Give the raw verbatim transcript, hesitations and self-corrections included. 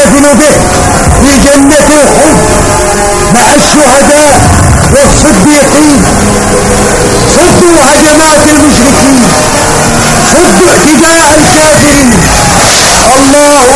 يدخل به في جنة الخلد مع الشهداء والصديقين. صدوا هجمات المشركين، صدوا اعتداء الكافرين. الله